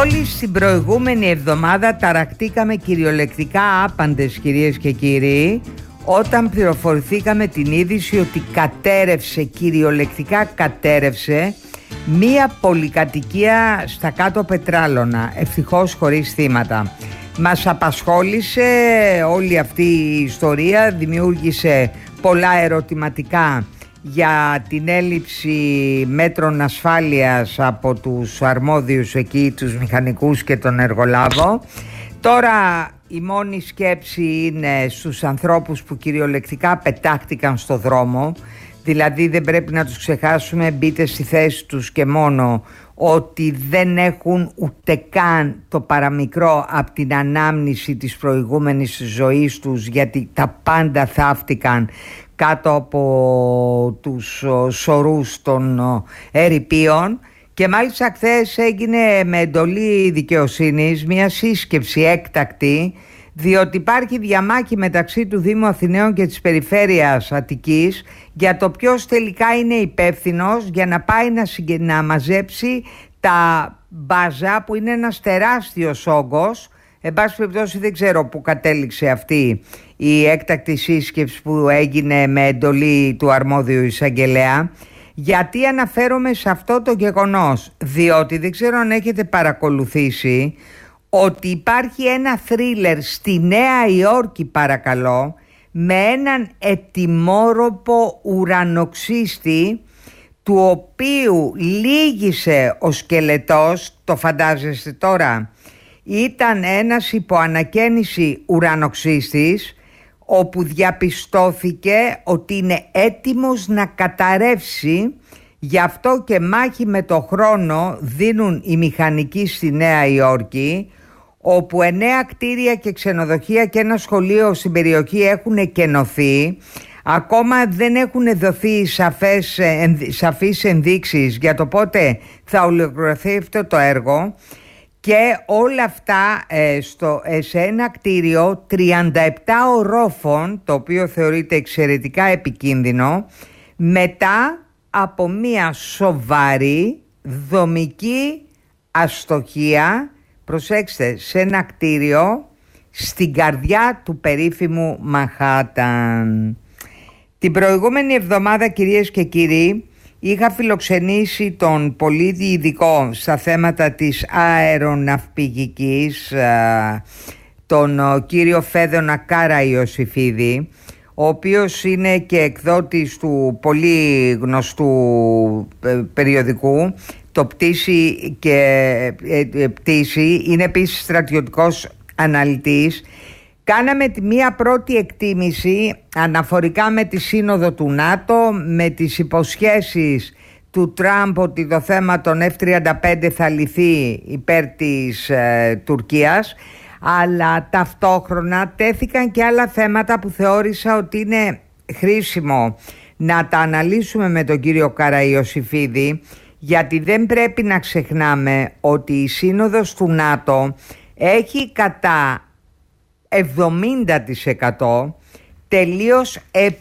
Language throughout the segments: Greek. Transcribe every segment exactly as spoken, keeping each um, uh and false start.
Μόλις την προηγούμενη εβδομάδα ταρακτήκαμε κυριολεκτικά άπαντες, κυρίες και κύριοι, όταν πληροφορηθήκαμε την είδηση ότι κατέρευσε, κυριολεκτικά κατέρευσε, μία πολυκατοικία στα κάτω Πετράλωνα, ευτυχώς χωρίς θύματα. Μας απασχόλησε όλη αυτή η ιστορία, δημιούργησε πολλά ερωτηματικά για την έλλειψη μέτρων ασφάλειας από τους αρμόδιους εκεί, τους μηχανικούς και τον εργολάβο. Τώρα η μόνη σκέψη είναι στους ανθρώπους που κυριολεκτικά πετάχτηκαν στο δρόμο, δηλαδή δεν πρέπει να τους ξεχάσουμε, μπείτε στη θέση τους και μόνο, ότι δεν έχουν ούτε καν το παραμικρό από την ανάμνηση της προηγούμενης ζωής τους, γιατί τα πάντα θαύτηκαν κάτω από τους σωρούς των ερειπίων. Και μάλιστα χθες έγινε με εντολή δικαιοσύνης μια σύσκεψη έκτακτη, διότι υπάρχει διαμάχη μεταξύ του Δήμου Αθηναίων και της Περιφέρειας Αττικής για το ποιος τελικά είναι υπεύθυνος για να πάει να, συγκε... να μαζέψει τα μπάζα, που είναι ένας τεράστιος όγκος. Εν πάση περιπτώσει δεν ξέρω που κατέληξε αυτή η έκτακτη σύσκεψη που έγινε με εντολή του αρμόδιου εισαγγελέα. Γιατί αναφέρομαι σε αυτό το γεγονός? Διότι δεν ξέρω αν έχετε παρακολουθήσει ότι υπάρχει ένα θρίλερ στη Νέα Υόρκη, παρακαλώ, με έναν ετοιμόρροπο ουρανοξύστη, του οποίου λύγησε ο σκελετός, το φαντάζεστε τώρα? Ήταν ένας υποανακαίνιση ουρανοξύστης, όπου διαπιστώθηκε ότι είναι έτοιμος να καταρρεύσει. Γι' αυτό και μάχη με το χρόνο δίνουν οι μηχανικοί στη Νέα Υόρκη, όπου εννέα κτίρια και ξενοδοχεία και ένα σχολείο στην περιοχή έχουν κενωθεί. Ακόμα δεν έχουν δοθεί σαφές, σαφείς ενδείξεις για το πότε θα ολοκληρωθεί αυτό το έργο. Και όλα αυτά ε, στο, ε, σε ένα κτίριο τριάντα επτά ορόφων, το οποίο θεωρείται εξαιρετικά επικίνδυνο, μετά από μια σοβαρή δομική αστοχία, προσέξτε, σε ένα κτίριο στην καρδιά του περίφημου Μανχάταν. Την προηγούμενη εβδομάδα, κυρίες και κύριοι, είχα φιλοξενήσει τον πολύ ειδικό στα θέματα της αεροναυπηγικής, τον κύριο Φέδωνα Καραϊωσιφίδη, ο οποίος είναι και εκδότης του πολύ γνωστού περιοδικού, το Πτήση και Πτήση, είναι επίσης στρατιωτικός αναλυτής. Κάναμε μία πρώτη εκτίμηση αναφορικά με τη σύνοδο του ΝΑΤΟ, με τις υποσχέσεις του Τραμπ ότι το θέμα των εφ τριάντα πέντε θα λυθεί υπέρ της ε, Τουρκίας, αλλά ταυτόχρονα τέθηκαν και άλλα θέματα που θεώρησα ότι είναι χρήσιμο να τα αναλύσουμε με τον κύριο Καραϊωσιφίδη, γιατί δεν πρέπει να ξεχνάμε ότι η σύνοδος του ΝΑΤΟ έχει κατά εβδομήντα τοις εκατό τελείως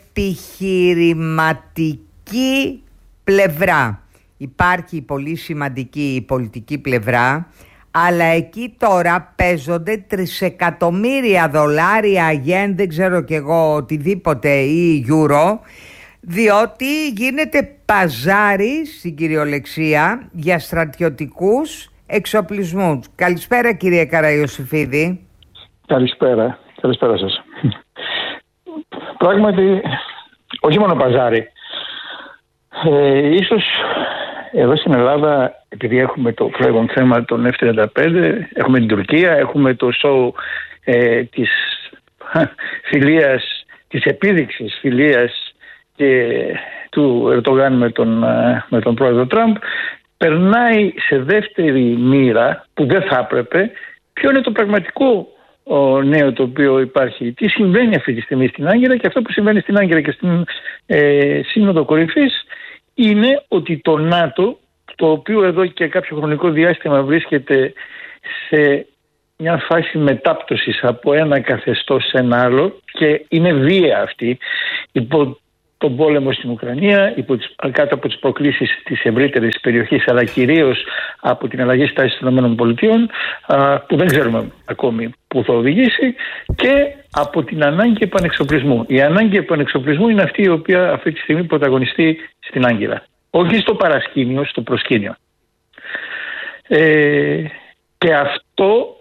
επιχειρηματική πλευρά. Υπάρχει πολύ σημαντική η πολιτική πλευρά, αλλά εκεί τώρα παίζονται τρισεκατομμύρια δολάρια, γεν, δεν ξέρω κι εγώ, οτιδήποτε, ή euro, διότι γίνεται παζάρι στην κυριολεξία για στρατιωτικούς εξοπλισμούς. Καλησπέρα, κύριε Καραϊωσιφίδη. Καλησπέρα, καλησπέρα σας. Πράγματι, όχι μόνο παζάρι. Ε, ίσως εδώ στην Ελλάδα, επειδή έχουμε το φλέγον θέμα των εφ τριάντα πέντε, έχουμε την Τουρκία, έχουμε το show ε, της φιλίας, της επίδειξης φιλίας και του Ερντογάν με τον, με τον πρόεδρο Τραμπ, περνάει σε δεύτερη μοίρα που δεν θα έπρεπε ποιο είναι το πραγματικό ο νέο το οποίο υπάρχει, τι συμβαίνει αυτή τη στιγμή στην Άγκυρα. Και αυτό που συμβαίνει στην Άγκυρα και στην ε, Σύνοδο Κορυφής είναι ότι το ΝΑΤΟ, το οποίο εδώ και κάποιο χρονικό διάστημα βρίσκεται σε μια φάση μετάπτωσης από ένα καθεστώς σε ένα άλλο, και είναι βία αυτή, υπό τον πόλεμο στην Ουκρανία, υπό τις, κάτω από τις προκλήσεις της ευρύτερης περιοχής, αλλά κυρίως από την αλλαγή στάσης των ΗΠΑ, που δεν ξέρουμε ακόμη που θα οδηγήσει, και από την ανάγκη επανεξοπλισμού. Η ανάγκη επανεξοπλισμού είναι αυτή η οποία αυτή τη στιγμή πρωταγωνιστεί στην Άγκυρα. Όχι στο παρασκήνιο, στο προσκήνιο. Ε, και αυτό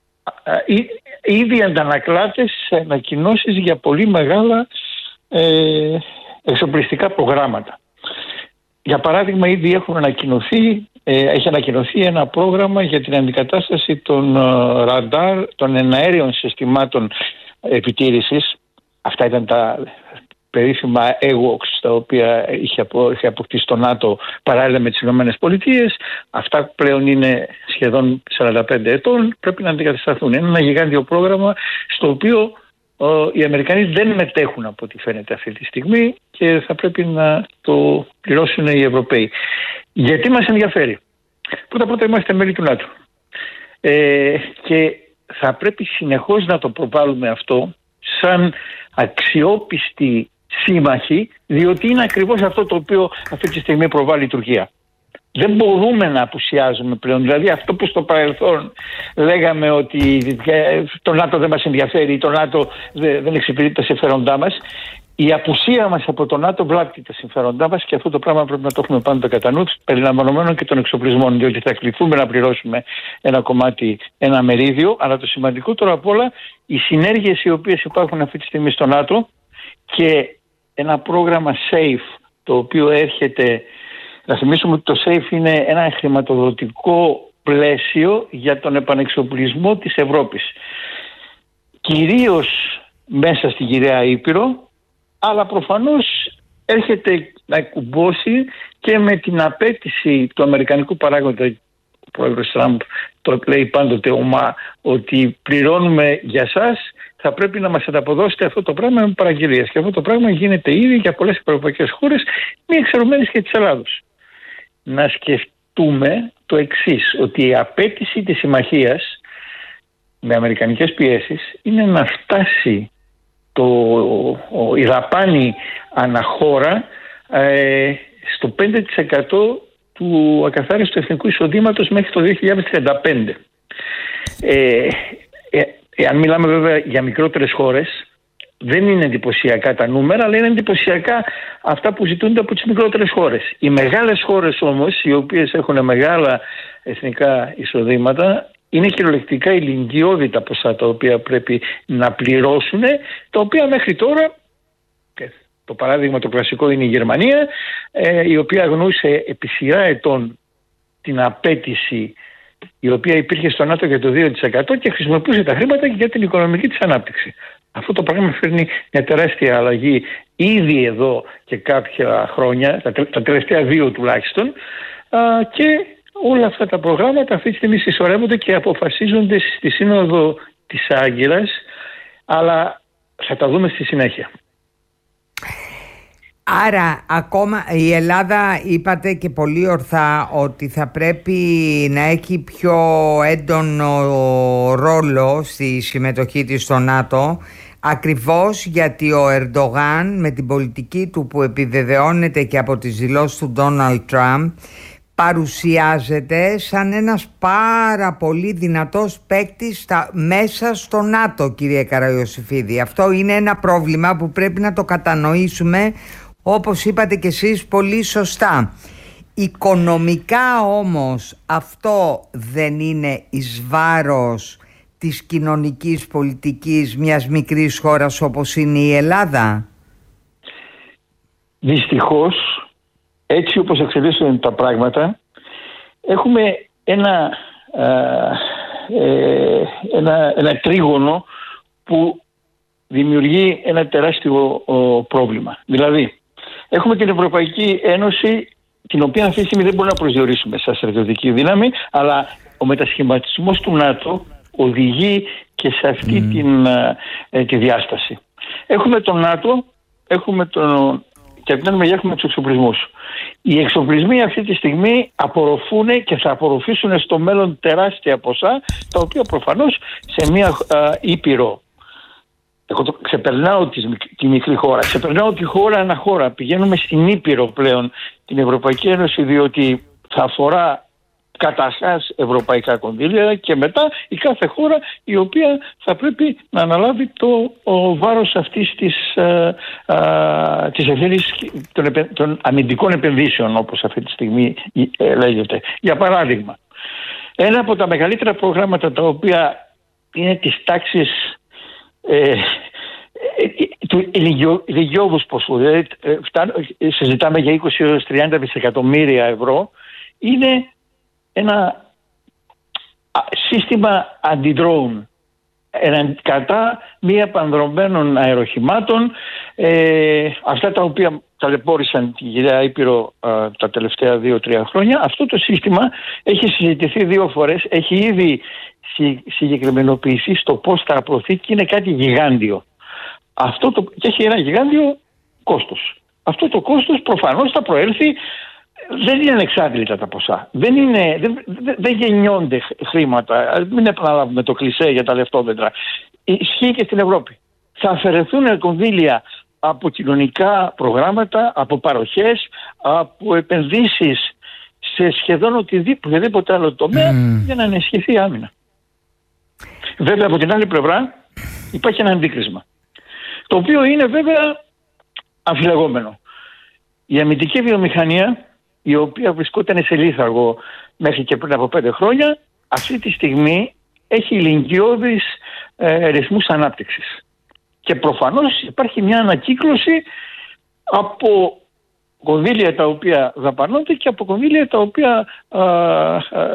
ήδη αντανακλάται σε ανακοινώσεις για πολύ μεγάλα ε, εξοπλιστικά προγράμματα. Για παράδειγμα, ήδη έχουν ανακοινωθεί, ε, έχει ανακοινωθεί ένα πρόγραμμα για την αντικατάσταση των ε, ραντάρ, των εναέριων συστημάτων επιτήρησης. Αυτά ήταν τα περίφημα έουοξ τα οποία είχε, απο, είχε αποκτήσει το ΝΑΤΟ παράλληλα με τις Ηνωμένες Πολιτείες. Αυτά πλέον είναι σχεδόν σαράντα πέντε ετών, πρέπει να αντικατασταθούν. Είναι ένα γιγάντιο πρόγραμμα στο οποίο ο, οι Αμερικανοί δεν μετέχουν από ό,τι φαίνεται αυτή τη στιγμή και θα πρέπει να το πληρώσουν οι Ευρωπαίοι. Γιατί μας ενδιαφέρει? Πρώτα πρώτα είμαστε μέλη του ΝΑΤΟ ε, και θα πρέπει συνεχώς να το προβάλλουμε αυτό σαν αξιόπιστη σύμμαχοι, διότι είναι ακριβώς αυτό το οποίο αυτή τη στιγμή προβάλλει η Τουρκία. Δεν μπορούμε να απουσιάζουμε πλέον. Δηλαδή αυτό που στο παρελθόν λέγαμε ότι το ΝΑΤΟ δεν μας ενδιαφέρει, το ΝΑΤΟ δεν εξυπηρετεί τα συμφέροντά μας, η απουσία μας από το ΝΑΤΟ βλάπτει τα συμφέροντά μας και αυτό το πράγμα πρέπει να το έχουμε πάντοτε κατά νου, περιλαμβανομένων και των εξοπλισμών, διότι θα κληθούμε να πληρώσουμε ένα κομμάτι, ένα μερίδιο, αλλά το σημαντικότερο απ' όλα, οι συνέργειες οι οποίες υπάρχουν αυτή τη στιγμή στο ΝΑΤΟ και ένα πρόγραμμα SAFE, το οποίο έρχεται. Να θυμίσουμε ότι το SAFE είναι ένα χρηματοδοτικό πλαίσιο για τον επανεξοπλισμό της Ευρώπης. Κυρίως μέσα στην Κυρία Ήπειρο, αλλά προφανώς έρχεται να εκκουμπώσει και με την απέτηση του αμερικανικού παράγοντα. Ο πρόεδρος Τραμπ το λέει πάντοτε ομά, ότι πληρώνουμε για σας, θα πρέπει να μας ανταποδώσετε αυτό το πράγμα με παραγγελίες. Και αυτό το πράγμα γίνεται ήδη για πολλές ευρωπαϊκές χώρες, μη εξαιρουμένες και της Ελλάδος. Να σκεφτούμε το εξής, ότι η απέτηση της συμμαχίας με αμερικανικές πιέσεις είναι να φτάσει το, ο, η δαπάνη αναχώρα ε, στο πέντε τοις εκατό του ακαθάριστου εθνικού εισοδήματος μέχρι το δύο χιλιάδες τριάντα πέντε. Ε, ε, εάν μιλάμε βέβαια για μικρότερες χώρες, δεν είναι εντυπωσιακά τα νούμερα, αλλά είναι εντυπωσιακά αυτά που ζητούνται από τις μικρότερες χώρες. Οι μεγάλες χώρες όμως, οι οποίες έχουν μεγάλα εθνικά εισοδήματα, είναι κυριολεκτικά ηλικιώδη ποσά τα οποία πρέπει να πληρώσουν, τα οποία μέχρι τώρα, το παράδειγμα το κλασικό είναι η Γερμανία, η οποία αγνοούσε επί σειρά ετών την απέτηση η οποία υπήρχε στο ΝΑΤΟ για το δύο τοις εκατό και χρησιμοποιούσε τα χρήματα για την οικονομική της ανάπτυξη. Αυτό το πράγμα φέρνει μια τεράστια αλλαγή ήδη εδώ και κάποια χρόνια, τα τελευταία δύο τουλάχιστον, και όλα αυτά τα προγράμματα αυτή τη στιγμή συσσωρεύονται και αποφασίζονται στη Σύνοδο της Άγκυρας, αλλά θα τα δούμε στη συνέχεια. Άρα ακόμα η Ελλάδα, είπατε και πολύ ορθά, ότι θα πρέπει να έχει πιο έντονο ρόλο στη συμμετοχή της στο ΝΑΤΟ, ακριβώς γιατί ο Ερντογάν με την πολιτική του που επιβεβαιώνεται και από τις δηλώσεις του Ντόναλντ Τραμπ παρουσιάζεται σαν ένας πάρα πολύ δυνατός παίκτης στα, μέσα στο ΝΑΤΟ, κύριε Καραϊωσήφιδη. Αυτό είναι ένα πρόβλημα που πρέπει να το κατανοήσουμε, όπως είπατε και εσείς πολύ σωστά. Οικονομικά όμως αυτό δεν είναι εις βάρος της κοινωνικής πολιτικής μιας μικρής χώρας όπως είναι η Ελλάδα? Δυστυχώς, έτσι όπως εξελίσσονται τα πράγματα, έχουμε ένα, ε, ένα, ένα τρίγωνο που δημιουργεί ένα τεράστιο ο, πρόβλημα. Δηλαδή, έχουμε την Ευρωπαϊκή Ένωση, την οποία αυτή τη στιγμή δεν μπορούμε να προσδιορίσουμε σαν στρατιωτική δύναμη, αλλά ο μετασχηματισμός του ΝΑΤΟ οδηγεί και σε αυτή mm. την, ε, τη διάσταση. Έχουμε τον ΝΑΤΟ, έχουμε τον, και από την άλλη μεριά έχουμε τους εξοπλισμούς. Οι εξοπλισμοί αυτή τη στιγμή απορροφούν και θα απορροφήσουν στο μέλλον τεράστια ποσά, τα οποία προφανώς σε μια α, ήπειρο Εγώ το ξεπερνάω τη, τη μικρή χώρα, ξεπερνάω τη χώρα ανά χώρα. Πηγαίνουμε στην Ήπειρο πλέον την Ευρωπαϊκή Ένωση, διότι θα αφορά καταρχάς ευρωπαϊκά κονδύλια και μετά η κάθε χώρα η οποία θα πρέπει να αναλάβει το ο βάρος αυτής της, ε, ε, της ευθύνης των, επε, των αμυντικών επενδύσεων, όπως αυτή τη στιγμή ε, λέγεται. Για παράδειγμα, ένα από τα μεγαλύτερα προγράμματα τα οποία είναι της τάξης ε, του ηλικιώδους ποσού, δηλαδή ε, συζητάμε για είκοσι έως τριάντα δισεκατομμύρια ευρώ, είναι ένα σύστημα αντι-drone κατά μη επανδρομένων αεροχημάτων, ε, αυτά τα οποία ταλαιπώρησαν τη γυραιά Ήπειρο ε, τα τελευταία δύο τρία χρόνια. Αυτό το σύστημα έχει συζητηθεί δύο φορές, έχει ήδη συγκεκριμενοποιηθεί στο πώς θα απλωθεί και είναι κάτι γιγάντιο. Αυτό το, και έχει ένα γιγάντιο κόστος. Αυτό το κόστος προφανώς θα προέλθει. Δεν είναι ανεξάντλητα τα ποσά. Δεν, είναι, δεν, δεν, δεν γεννιόνται χρήματα. Μην επαναλάβουμε το κλισέ για τα λεφτόδεντρα. Ισχύει και στην Ευρώπη. Θα αφαιρεθούν κονδύλια από κοινωνικά προγράμματα, από παροχές, από επενδύσεις σε σχεδόν οτιδήποτε άλλο τομέα mm. για να ενισχυθεί η άμυνα. Βέβαια από την άλλη πλευρά υπάρχει ένα αντίκρισμα, το οποίο είναι βέβαια αμφιλεγόμενο. Η αμυντική βιομηχανία, η οποία βρισκόταν σε λίθαργο μέχρι και πριν από πέντε χρόνια, αυτή τη στιγμή έχει ηλικιώδεις ε, ρυθμούς ανάπτυξης. Και προφανώς υπάρχει μια ανακύκλωση από κονδύλια τα οποία δαπανώνται και από κονδύλια τα οποία α, α,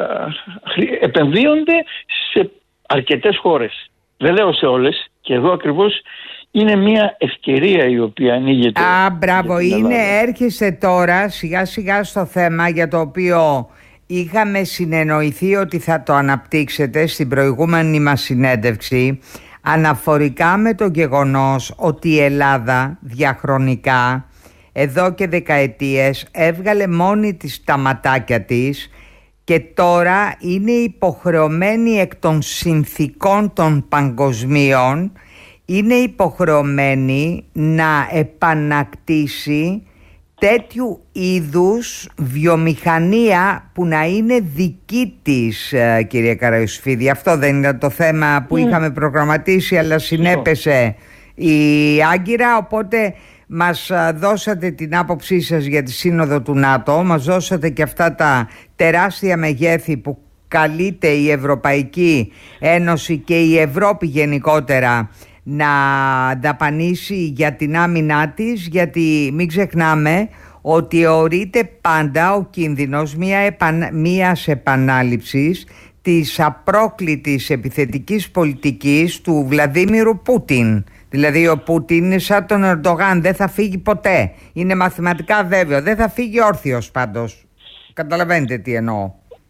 επενδύονται σε αρκετές χώρες. Δεν λέω σε όλες, και εδώ ακριβώς είναι μια ευκαιρία η οποία ανοίγεται. Α, μπράβο, είναι, έρχεσαι τώρα σιγά σιγά στο θέμα για το οποίο είχαμε συνεννοηθεί ότι θα το αναπτύξετε στην προηγούμενη μας συνέντευξη, αναφορικά με το γεγονός ότι η Ελλάδα διαχρονικά εδώ και δεκαετίες έβγαλε μόνη της τα ματάκια της και τώρα είναι υποχρεωμένη εκ των συνθήκων των παγκοσμίων, είναι υποχρεωμένη να επανακτήσει τέτοιου είδους βιομηχανία που να είναι δική της, κύριε Καραϊοσφίδη. Αυτό δεν είναι το θέμα που mm. είχαμε προγραμματίσει, αλλά συνέπεσε η Άγκυρα, οπότε μας δώσατε την άποψή σας για τη Σύνοδο του ΝΑΤΟ, μας δώσατε και αυτά τα τεράστια μεγέθη που καλείται η Ευρωπαϊκή Ένωση και η Ευρώπη γενικότερα να δαπανίσει για την άμυνά της, γιατί μην ξεχνάμε ότι ορείται πάντα ο κίνδυνος μια επανα... μιας επανάληψης της απρόκλητης επιθετικής πολιτικής του Βλαντίμιρου Πούτιν. Δηλαδή ο Πούτιν είναι σαν τον Ερντογάν, δεν θα φύγει ποτέ. Είναι μαθηματικά βέβαιο, δεν θα φύγει όρθιος πάντως. Καταλαβαίνετε τι εννοώ.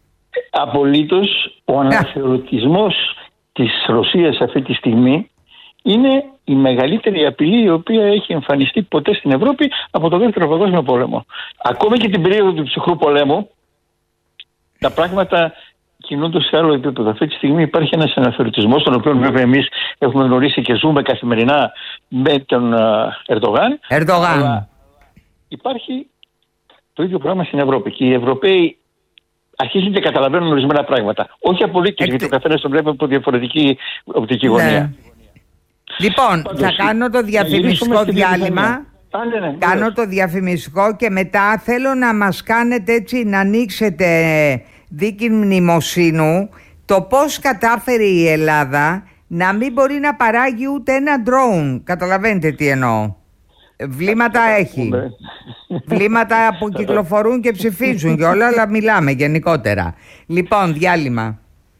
Απολύτως, ο αναθεωρητισμός της Ρωσίας αυτή τη στιγμή είναι η μεγαλύτερη απειλή η οποία έχει εμφανιστεί ποτέ στην Ευρώπη από το Δεύτερο Παγκόσμιο Πόλεμο. Ακόμα και την περίοδο του ψυχρού πολέμου τα πράγματα κινούνται σε άλλο επίπεδο. Αυτή τη στιγμή υπάρχει ένας αναθεωρητισμός, τον οποίο βέβαια εμείς έχουμε γνωρίσει και ζούμε καθημερινά με τον Ερντογάν. Ερντογάν. Αλλά υπάρχει το ίδιο πράγμα στην Ευρώπη και οι Ευρωπαίοι αρχίζουν και καταλαβαίνουν ορισμένα πράγματα. Όχι απολύτως, Εκ... γιατί ο καθένας το βλέπει από διαφορετική οπτική γωνία. Ναι. Λοιπόν, Πάντως, θα κάνω το διαφημιστικό διάλειμμα. Α, ναι, ναι, κάνω το διαφημιστικό και μετά θέλω να μας κάνετε έτσι, να ανοίξετε δίκη μνημοσύνου το πώς κατάφερε η Ελλάδα να μην μπορεί να παράγει ούτε ένα drone. Καταλαβαίνετε τι εννοώ. Βλήματα έχει. Βλήματα που κυκλοφορούν και ψηφίζουν και όλα, αλλά μιλάμε γενικότερα. Λοιπόν, διάλειμμα.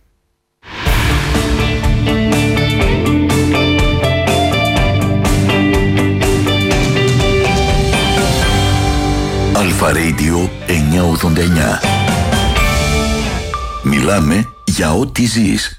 Αλφα Radio εννιακόσια ογδόντα εννιά. Μιλάμε για ό,τι ζεις.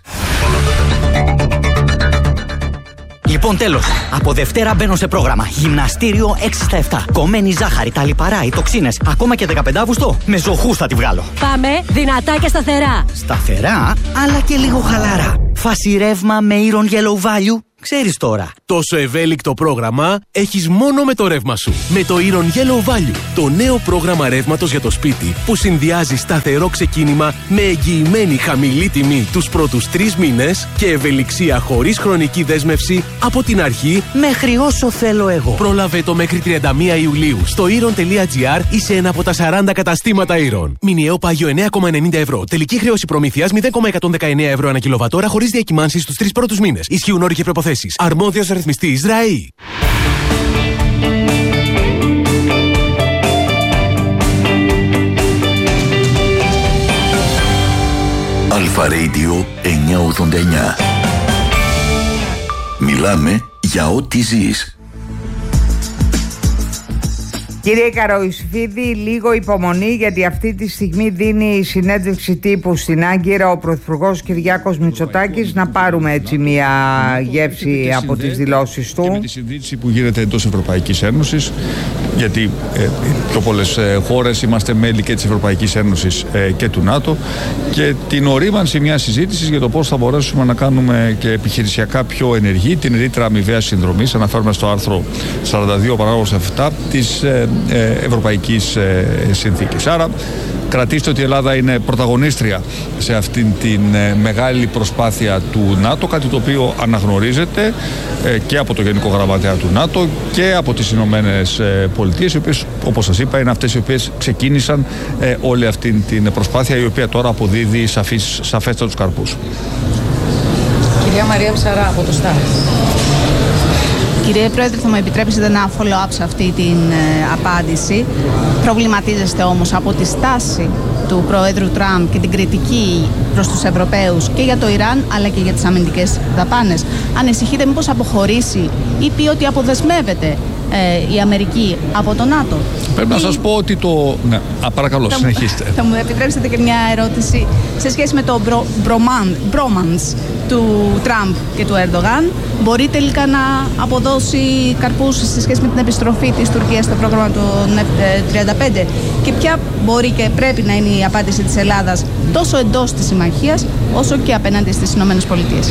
Λοιπόν, τέλος. Από Δευτέρα μπαίνω σε πρόγραμμα. Γυμναστήριο έξι στα επτά. Κομμένη ζάχαρη, τα λιπαρά, οι τοξίνες. Ακόμα και δεκαπέντε Αυγούστου. Με ζωχούς θα τη βγάλω. Πάμε δυνατά και σταθερά. Σταθερά, αλλά και λίγο χαλαρά. Φάση ρεύμα με Iron Yellow Value. Ξέρεις τώρα. Τόσο ευέλικτο πρόγραμμα έχεις μόνο με το ρεύμα σου. Με το Iron Yellow Value, το νέο πρόγραμμα ρεύματος για το σπίτι που συνδυάζει σταθερό ξεκίνημα με εγγυημένη χαμηλή τιμή τους πρώτους τρεις μήνες και ευελιξία χωρίς χρονική δέσμευση από την αρχή μέχρι όσο θέλω εγώ. Πρόλαβε το μέχρι τριάντα μία Ιουλίου στο iron τελεία gr ή σε ένα από τα σαράντα καταστήματα Iron. Μηνιαίο πάγιο εννέα κόμμα ενενήντα ευρώ. Τελική χρέωση προμήθειας μηδέν κόμμα εκατόν δεκαεννέα ευρώ ανά κιλοβατόρα χωρίς διακυμάνσεις στους τρεις πρώτους μήνες. Ισχύουν όροι και προϋποθέσεις. Αρμόδιος ρυθμιστής ΡΑΗ. Αλφα Radio εννιακόσια ογδόντα εννιά. Μιλάμε για ό,τι ζεις. Κύριε Καροϊσφίδη, λίγο υπομονή, γιατί αυτή τη στιγμή δίνει συνέντευξη τύπου στην Άγκυρα ο Πρωθυπουργός Κυριάκος Μητσοτάκης. Να πάρουμε έτσι μια γεύση από τις δηλώσεις του. Και με τη συζήτηση που γίνεται εντός Ευρωπαϊκής Ένωσης, γιατί ε, πιο πολλές ε, χώρες είμαστε μέλη και της Ευρωπαϊκής Ένωσης ε, και του ΝΑΤΟ, και την ορίμανση μιας συζήτησης για το πώς θα μπορέσουμε να κάνουμε και επιχειρησιακά πιο ενεργή την ρήτρα αμοιβαίας συνδρομής. Αναφέρουμε στο άρθρο σαράντα δύο παράγραφος επτά της ε, ε, Ευρωπαϊκής ε, Συνθήκης. Άρα κρατήστε ότι η Ελλάδα είναι πρωταγωνίστρια σε αυτήν την ε, μεγάλη προσπάθεια του ΝΑΤΟ, κάτι το οποίο αναγνωρίζεται ε, και από το Γενικό Γραμματέα του ΝΑΤΟ και από τις Ηνωμένες Πολιτείες, οι οποίες, όπως σας είπα, είναι αυτές οι οποίες ξεκίνησαν ε, όλη αυτή την προσπάθεια, η οποία τώρα αποδίδει σαφείς, σαφέστατους καρπούς. Κυρία Μαρία Ψαρά από το ΣΤΑΡ. Κύριε Πρόεδρε, θα μου επιτρέψετε ένα follow-up σε αυτή την ε, απάντηση. Προβληματίζεστε όμως από τη στάση του Προέδρου Τραμπ και την κριτική προς τους Ευρωπαίους και για το Ιράν αλλά και για τις αμυντικές δαπάνες? Ανησυχείτε μήπως αποχωρήσει ή πει ότι αποδεσμεύεται ε, η Αμερική από το ΝΑΤΟ? Πρέπει ή... να σας πω ότι το... Ναι, α, παρακαλώ, θα συνεχίστε. Μου, θα μου επιτρέψετε και μια ερώτηση σε σχέση με το bromance του Τραμπ και του Ερντογάν. Μπορεί τελικά να αποδώσει καρπούς σε σχέση με την επιστροφή της Τουρκίας στο πρόγραμμα του τριάντα πέντε, και ποια μπορεί και πρέπει να είναι η απάντηση της Ελλάδας τόσο εντός της συμμαχίας όσο και απέναντι στις Ηνωμένες Πολιτείες?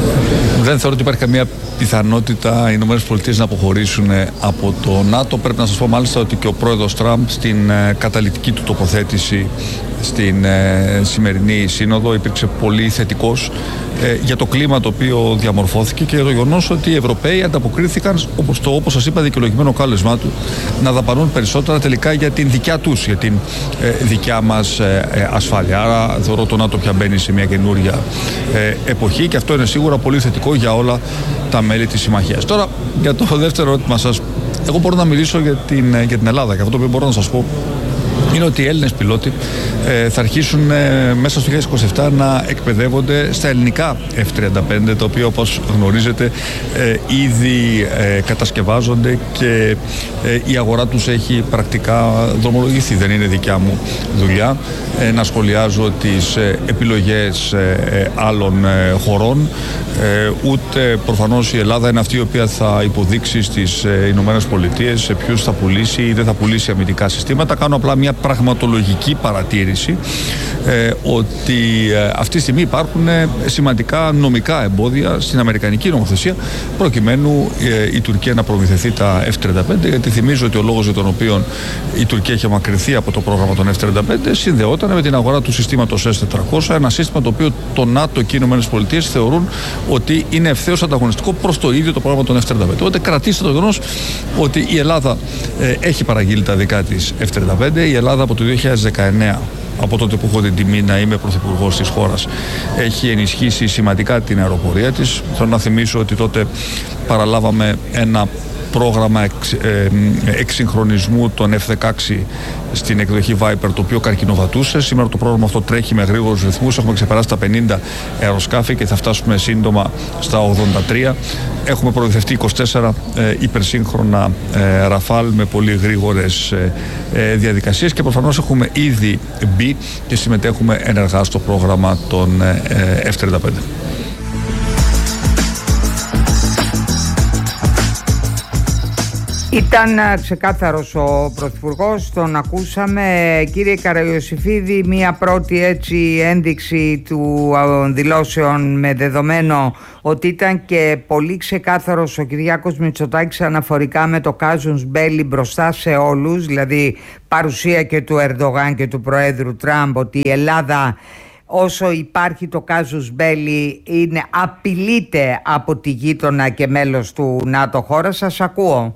Δεν θεωρώ ότι υπάρχει καμία πιθανότητα οι Ηνωμένες Πολιτείες να αποχωρήσουν από το ΝΑΤΟ. Πρέπει να σας πω μάλιστα ότι και ο πρόεδρος Τραμπ στην καταλυτική του τοποθέτηση στην ε, σημερινή σύνοδο υπήρξε πολύ θετικός ε, για το κλίμα το οποίο διαμορφώθηκε και για το γεγονός ότι οι Ευρωπαίοι ανταποκρίθηκαν, όπως το όπως σας είπα δικαιολογημένο κάλεσμά του, να δαπανούν περισσότερα τελικά για την δικιά τους, για την ε, δικιά μας ε, ε, ασφάλεια. Άρα θεωρώ το ΝΑΤΟ πια μπαίνει σε μια καινούρια ε, εποχή, και αυτό είναι σίγουρα πολύ θετικό για όλα τα μέλη της συμμαχίας. Τώρα για το δεύτερο ερώτημα σας, εγώ μπορώ να μιλήσω για την, για την Ελλάδα, και αυτό που μπορώ να σας πω είναι ότι οι Έλληνες πιλότοι ε, θα αρχίσουν ε, μέσα στο δύο χιλιάδες είκοσι επτά να εκπαιδεύονται στα ελληνικά εφ τριάντα πέντε, τα οποία όπως γνωρίζετε ε, ήδη ε, κατασκευάζονται και ε, η αγορά τους έχει πρακτικά δρομολογηθεί. Δεν είναι δικιά μου δουλειά ε, να σχολιάζω τις ε, επιλογές ε, άλλων ε, χωρών, ε, ούτε προφανώς η Ελλάδα είναι αυτή η οποία θα υποδείξει στις ε, Ηνωμένες Πολιτείες σε ποιους θα πουλήσει ή δεν θα πουλήσει αμυντικά συστήματα. Κάνω απλά μια πραγματολογική παρατήρηση ε, ότι ε, αυτή τη στιγμή υπάρχουν ε, σημαντικά νομικά εμπόδια στην αμερικανική νομοθεσία προκειμένου ε, η Τουρκία να προμηθευτεί τα εφ τριάντα πέντε, γιατί θυμίζω ότι ο λόγος για τον οποίο η Τουρκία είχε μακρυνθεί από το πρόγραμμα των εφ τριάντα πέντε συνδεόταν με την αγορά του συστήματος ες τετρακόσια, ένα σύστημα το οποίο το ΝΑΤΟ και οι Ηνωμένες Πολιτείες θεωρούν ότι είναι ευθέως ανταγωνιστικό προς το ίδιο το πρόγραμμα των εφ τριάντα πέντε. Οπότε κρατήστε το γεγονός ότι η Ελλάδα ε, έχει παραγγείλει τα δικά της εφ τριάντα πέντε. Η Ελλάδα από το δύο χιλιάδες δεκαεννέα, από τότε που έχω την τιμή να είμαι πρωθυπουργός της χώρας, έχει ενισχύσει σημαντικά την αεροπορία της. Θέλω να θυμίσω ότι τότε παραλάβαμε ένα πρόγραμμα εξ, ε, εξυγχρονισμού των εφ δεκαέξι στην εκδοχή Viper, το οποίο καρκινοβατούσε. Σήμερα το πρόγραμμα αυτό τρέχει με γρήγορους ρυθμούς. Έχουμε ξεπεράσει τα πενήντα αεροσκάφη και θα φτάσουμε σύντομα στα ογδόντα τρία. Έχουμε προμηθευτεί είκοσι τέσσερα ε, υπερσύγχρονα ε, Ραφάλ με πολύ γρήγορες ε, ε, διαδικασίες, και προφανώς έχουμε ήδη μπει και συμμετέχουμε ενεργά στο πρόγραμμα των ε, εφ τριάντα πέντε. Ήταν ξεκάθαρος ο Πρωθυπουργός, τον ακούσαμε. Κύριε Καραϊωσηφίδη, μία πρώτη έτσι ένδειξη του δηλώσεων με δεδομένο ότι ήταν και πολύ ξεκάθαρος ο Κυριάκος Μητσοτάκης αναφορικά με το κάζους μπέλι μπροστά σε όλους, δηλαδή παρουσία και του Ερντογάν και του Προέδρου Τραμπ, ότι η Ελλάδα, όσο υπάρχει το κάζους μπέλι, είναι, απειλείται από τη γείτονα και μέλος του ΝΑΤΟ χώρα. Σας ακούω.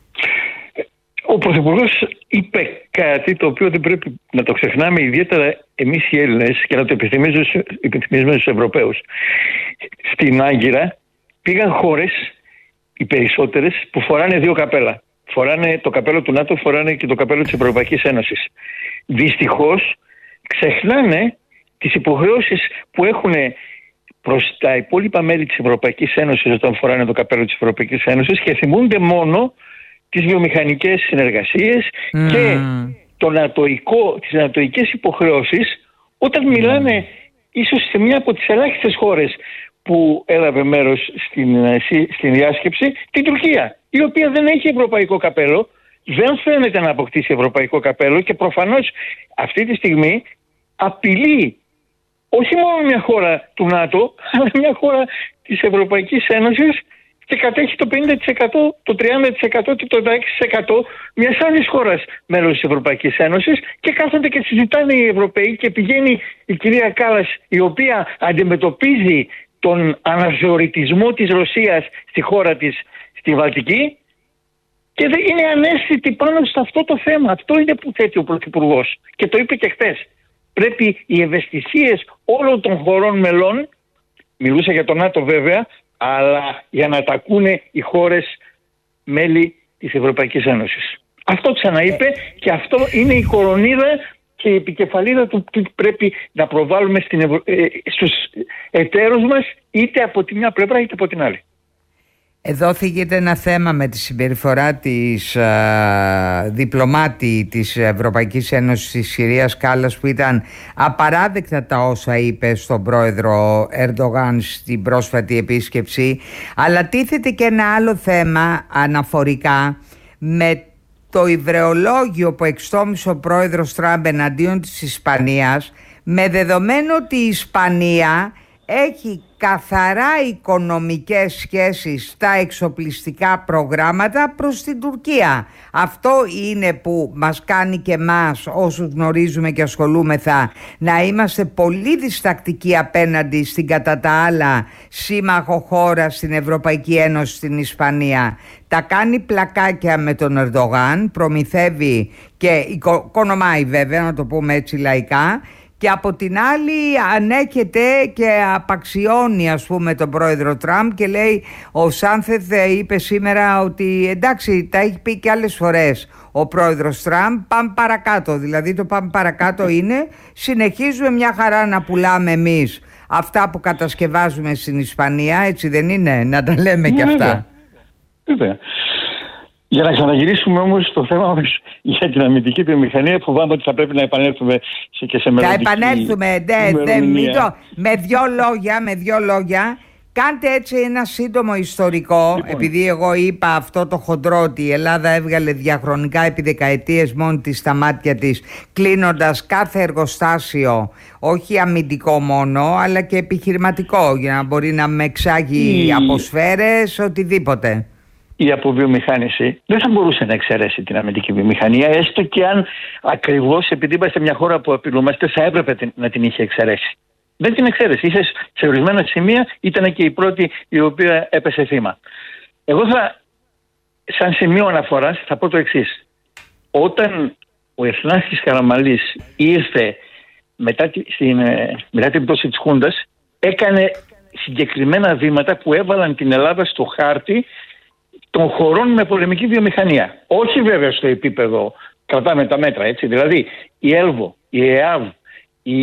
Ο Πρωθυπουργός είπε κάτι το οποίο δεν πρέπει να το ξεχνάμε, ιδιαίτερα εμείς οι Έλληνες, και να το επιθυμίζουμε στους Ευρωπαίους. Στην Άγκυρα πήγαν χώρες, οι περισσότερες, που φοράνε δύο καπέλα. Φοράνε το καπέλο του ΝΑΤΟ, φοράνε και το καπέλο της Ευρωπαϊκής Ένωσης. Δυστυχώς ξεχνάνε τις υποχρεώσεις που έχουν προς τα υπόλοιπα μέλη της Ευρωπαϊκής Ένωσης όταν φοράνε το καπέλο της Ευρωπαϊκής Ένωσης και θυμούνται μόνο τις βιομηχανικές συνεργασίες mm. και το νατοϊκό, τις νατοικές υποχρεώσεις όταν mm. μιλάνε ίσως σε μια από τις ελάχιστες χώρες που έλαβε μέρος στην, στην διάσκεψη, την Τουρκία, η οποία δεν έχει ευρωπαϊκό καπέλο, δεν φαίνεται να αποκτήσει ευρωπαϊκό καπέλο και προφανώς αυτή τη στιγμή απειλεί όχι μόνο μια χώρα του ΝΑΤΟ, αλλά μια χώρα της Ευρωπαϊκής Ένωσης και κατέχει το πενήντα τοις εκατό, το τριάντα τοις εκατό και το δεκαέξι τοις εκατό μιας άλλης χώρας μέλος της Ευρωπαϊκής Ένωσης και κάθονται και συζητάνε οι Ευρωπαίοι και πηγαίνει η κυρία Κάλλας, η οποία αντιμετωπίζει τον αναθεωρητισμό της Ρωσίας στη χώρα της, στη Βαλτική, και δεν είναι ανέστητη πάνω σε αυτό το θέμα. Αυτό είναι που θέτει ο Πρωθυπουργός και το είπε και χθες. Πρέπει οι ευαισθησίες όλων των χωρών μελών, μιλούσα για το ΝΑΤΟ βέβαια, αλλά για να τα ακούνε οι χώρες μέλη της Ευρωπαϊκής Ένωσης. Αυτό ξαναείπε και αυτό είναι η κορονίδα και η επικεφαλίδα του που πρέπει να προβάλλουμε στην Ευρω... ε, στους εταίρους μας, είτε από τη μια πλευρά είτε από την άλλη. Εδώ θίγεται ένα θέμα με τη συμπεριφορά της α, διπλωμάτη της Ευρωπαϊκής Ένωσης της Συρίας Κάλλας, που ήταν απαράδεκτα τα όσα είπε στον πρόεδρο Ερντογάν στην πρόσφατη επίσκεψη, αλλά τίθεται και ένα άλλο θέμα αναφορικά με το υβρεολόγιο που εξτόμησε ο πρόεδρος Τραμπ εναντίον της Ισπανίας, με δεδομένο ότι η Ισπανία έχει καθαρά οικονομικές σχέσεις στα εξοπλιστικά προγράμματα προς την Τουρκία. Αυτό είναι που μας κάνει και εμάς, όσους γνωρίζουμε και ασχολούμεθα, να είμαστε πολύ διστακτικοί απέναντι στην κατά τα άλλα σύμμαχο χώρα στην Ευρωπαϊκή Ένωση, στην Ισπανία. Τα κάνει πλακάκια με τον Ερντογάν, προμηθεύει και οικονομάει βέβαια, να το πούμε έτσι λαϊκά, και από την άλλη ανέχεται και απαξιώνει ας πούμε τον πρόεδρο Τραμπ και λέει, ο Σάνθεθ είπε σήμερα ότι εντάξει, τα έχει πει και άλλες φορές ο πρόεδρος Τραμπ, πάμε παρακάτω. Δηλαδή το πάμε παρακάτω είναι συνεχίζουμε μια χαρά να πουλάμε εμείς αυτά που κατασκευάζουμε στην Ισπανία, έτσι δεν είναι, να τα λέμε και αυτά. Βέβαια. Για να ξαναγυρίσουμε όμως στο θέμα μας για την αμυντική βιομηχανία, φοβάμαι ότι θα πρέπει να επανέλθουμε σε και σε μελλοντική. Θα επανέλθουμε, ναι, δε, μην το, με δυο λόγια, με δυο λόγια. Κάντε έτσι ένα σύντομο ιστορικό, λοιπόν. Επειδή εγώ είπα αυτό το χοντρό ότι η Ελλάδα έβγαλε διαχρονικά επί δεκαετίες μόνη της στα μάτια της, κλείνοντας κάθε εργοστάσιο, όχι αμυντικό μόνο, αλλά και επιχειρηματικό, για να μπορεί να με εξάγει η... από σφαίρες, οτιδήποτε. Η αποβιομηχάνηση δεν θα μπορούσε να εξαιρέσει την αμυντική βιομηχανία, έστω και αν ακριβώς επειδή είμαστε μια χώρα που απειλούμαστε, θα έπρεπε να την είχε εξαιρέσει. Δεν την εξαίρεση. Ίσως σε ορισμένα σημεία ήταν και η πρώτη η οποία έπεσε θύμα. Εγώ θα, σαν σημείο αναφοράς, θα πω το εξής. Όταν ο Εθνάρχης Καραμανλής ήρθε μετά, τη, στην, μετά την πτώση της Χούντας, έκανε συγκεκριμένα βήματα που έβαλαν την Ελλάδα στο χάρτη των χωρών με πολεμική βιομηχανία. Όχι βέβαια στο επίπεδο, κρατάμε τα μέτρα, έτσι. Δηλαδή η ΕΛΒΟ, η ΕΑΒ, η,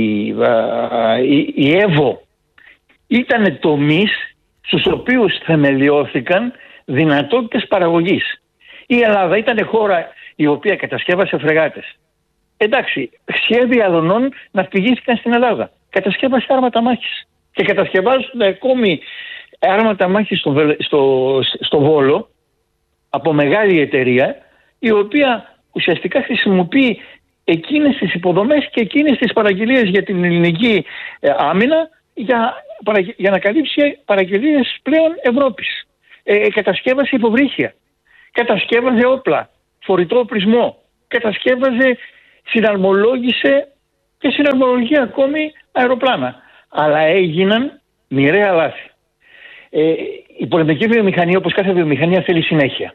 η, η ΕΒΟ ήταν τομείς στους οποίους θεμελιώθηκαν δυνατότητες παραγωγής. Η Ελλάδα ήταν χώρα η οποία κατασκεύασε φρεγάτες. Εντάξει, σχέδια αλωνών ναυπηγήθηκαν στην Ελλάδα. Κατασκεύασε άρματα μάχης. Και κατασκευάζονται ακόμη άρματα μάχης στο, στο, στο Βόλο, από μεγάλη εταιρεία, η οποία ουσιαστικά χρησιμοποιεί εκείνες τις υποδομές και εκείνες τις παραγγελίες για την ελληνική ε, άμυνα για, για να καλύψει παραγγελίες πλέον Ευρώπης. Ε, κατασκεύασε υποβρύχια, κατασκεύαζε όπλα, φορητό οπλισμό, κατασκεύαζε, συναρμολόγησε και συναρμολογεί ακόμη αεροπλάνα. Αλλά έγιναν μοιραία λάθη. Ε, η πολεμική βιομηχανία, όπως κάθε βιομηχανία, θέλει συνέχεια.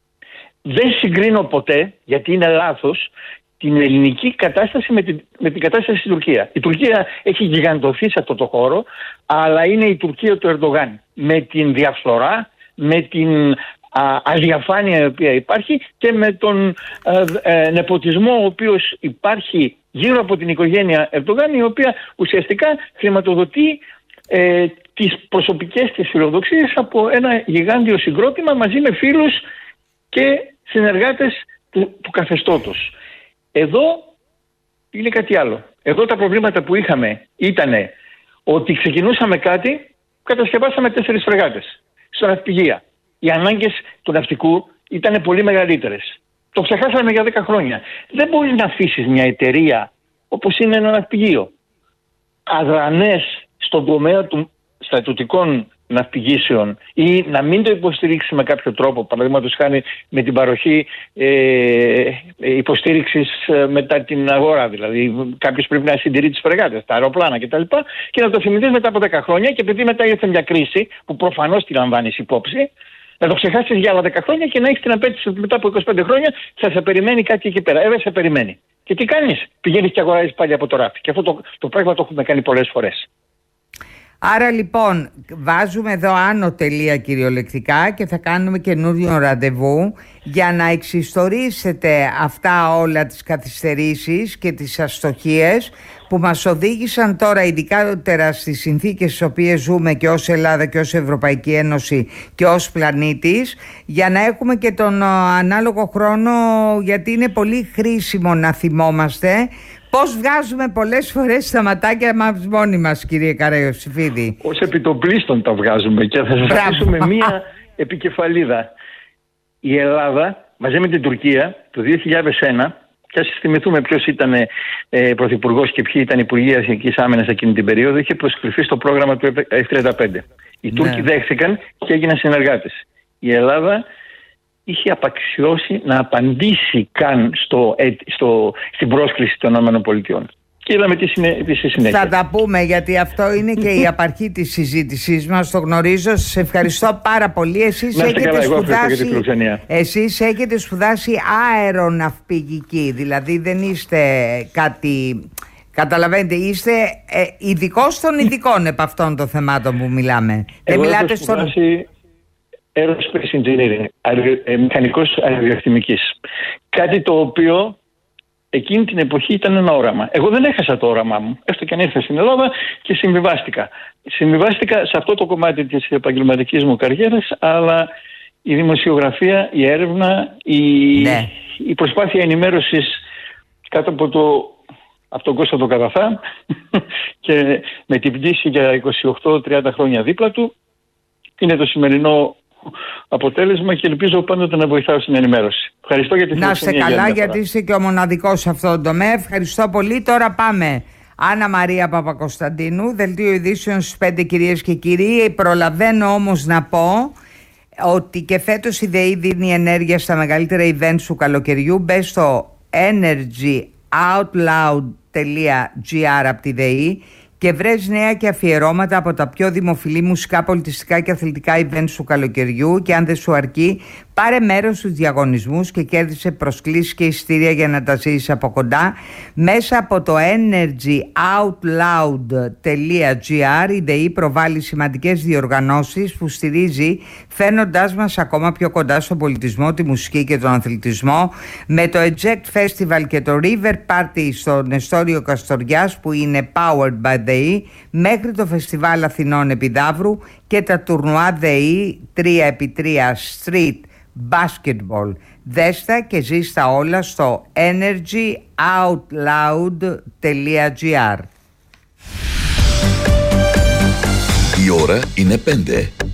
Δεν συγκρίνω ποτέ, γιατί είναι λάθος, την ελληνική κατάσταση με την, με την κατάσταση στην Τουρκία. Η Τουρκία έχει γιγαντωθεί σε αυτό το χώρο, αλλά είναι η Τουρκία του Ερντογάν. Με την διαφθορά, με την α, αδιαφάνεια η οποία υπάρχει και με τον α, ε, νεποτισμό ο οποίος υπάρχει γύρω από την οικογένεια Ερντογάν, η οποία ουσιαστικά χρηματοδοτεί ε, τις προσωπικές της φιλοδοξίες από ένα γιγάντιο συγκρότημα μαζί με φίλους και συνεργάτες του, του καθεστώτος. Εδώ είναι κάτι άλλο. Εδώ τα προβλήματα που είχαμε ήταν ότι ξεκινούσαμε κάτι, κατασκευάσαμε τέσσερις φρεγάτες στο ναυπηγεία. Οι ανάγκες του ναυτικού ήταν πολύ μεγαλύτερες. Το ξεχάσαμε για δέκα χρόνια. Δεν μπορεί να αφήσεις μια εταιρεία όπως είναι ένα ναυπηγείο αδρανές στον τομέα των στρατιωτικών ναυπηγήσεων ή να μην το υποστηρίξει με κάποιο τρόπο, παραδείγματος χάρη με την παροχή ε, υποστήριξης μετά την αγορά. Δηλαδή, κάποιος πρέπει να συντηρεί τις φρεγάτες, τα αεροπλάνα κτλ. Και να το θυμηθείς μετά από δέκα χρόνια, και επειδή μετά ήρθε μια κρίση που προφανώς τη λαμβάνεις υπόψη, να το ξεχάσεις για άλλα δέκα χρόνια και να έχεις την απέτηση ότι μετά από είκοσι πέντε χρόνια θα σε περιμένει κάτι εκεί πέρα. Ε, δεν σε περιμένει. Και τι κάνεις? Πηγαίνεις και αγοράζεις πάλι από το ράφι. Και αυτό το, το πράγμα το έχουμε κάνει πολλές φορές. Άρα λοιπόν βάζουμε εδώ άνω τελεία κυριολεκτικά και θα κάνουμε καινούριο ραντεβού για να εξιστορήσετε αυτά όλα τις καθυστερήσεις και τις αστοχίες που μας οδήγησαν τώρα ειδικότερα στις συνθήκες στις οποίες ζούμε και ως Ελλάδα και ως Ευρωπαϊκή Ένωση και ως πλανήτης, για να έχουμε και τον ανάλογο χρόνο, γιατί είναι πολύ χρήσιμο να θυμόμαστε πώς βγάζουμε πολλές φορές τα ματάκια μας μόνοι μας, κύριε Καραϊωσήφιδη. Ως επιτοπλίστων τα βγάζουμε και θα σας αφήσουμε μία επικεφαλίδα. Η Ελλάδα μαζί με την Τουρκία το δύο χιλιάδες ένα, και ας θυμηθούμε ποιος ήταν ε, πρωθυπουργός και ποιοι ήταν υπουργοί εθνικής άμυνας εκείνη την περίοδο, είχε προσκληθεί στο πρόγραμμα του εφ τριάντα πέντε. Οι ναι. Τούρκοι δέχθηκαν και έγιναν συνεργάτες. Η Ελλάδα είχε απαξιώσει να απαντήσει καν στο, στο, στην πρόσκληση των ΗΠΑ. Και είδαμε τι συνέχεια. Θα τα πούμε, γιατί αυτό είναι και η απαρχή της συζήτησής μας. Το γνωρίζω. Σας ευχαριστώ πάρα πολύ. Εσείς έχετε, καλά, σπουδάσει, εσείς έχετε σπουδάσει αεροναυπηγική. Δηλαδή δεν είστε κάτι... Καταλαβαίνετε, είστε ε, ειδικός των ειδικών επ' αυτών των θεμάτων που μιλάμε. Εγώ δεν μιλάτε στον... σπουδάσει Aerospace Engineering, αερο, ε, μηχανικός αεροδιαστημικής. Κάτι το οποίο εκείνη την εποχή ήταν ένα όραμα. Εγώ δεν έχασα το όραμά μου, έστω και αν ήρθα στην Ελλάδα, και συμβιβάστηκα. Συμβιβάστηκα σε αυτό το κομμάτι της επαγγελματικής μου καριέρας, αλλά η δημοσιογραφία, η έρευνα, η, ναι. η προσπάθεια ενημέρωσης κάτω από, το, από τον Κώστα τον Καραθά και με την πτήση για είκοσι οκτώ τριάντα χρόνια δίπλα του, είναι το σημερινό αποτέλεσμα, και ελπίζω πάντοτε να βοηθάω στην ενημέρωση. Ευχαριστώ για τη φιλοξενία. Να είστε καλά, γιατί είστε και ο μοναδικός σε αυτόν τον τομέα. Ευχαριστώ πολύ. Τώρα πάμε. Άννα Μαρία Παπακοσταντίνου, Δελτίο Ειδήσεων στις πέντε, κυρίες και κύριοι. Προλαβαίνω όμως να πω ότι και φέτος η ΔΕΗ δίνει ενέργεια στα μεγαλύτερα events του καλοκαιριού. Μπες στο energy out loud τελεία gr από τη ΔΕΗ και βρες νέα και αφιερώματα από τα πιο δημοφιλή μουσικά, πολιτιστικά και αθλητικά events του καλοκαιριού, και αν δεν σου αρκεί, πάρε μέρος στους διαγωνισμούς και κέρδισε προσκλήσεις και εισιτήρια για να τα ζήσεις από κοντά μέσα από το energy out loud τελεία gr. Η ΔΕΗ προβάλλει σημαντικές διοργανώσεις που στηρίζει, φαίνοντάς μας ακόμα πιο κοντά στον πολιτισμό, τη μουσική και τον αθλητισμό, με το Eject Festival και το River Party στο Νεστόριο Καστοριάς, που είναι powered by ΔΕΗ, μέχρι το Φεστιβάλ Αθηνών Επιδαύρου και τα τουρνουά ΔΕΗ τρία επί τρία Street Basketball. Δέστα και ζήστα όλα στο energy out loud τελεία gr. Η ώρα είναι πέντε.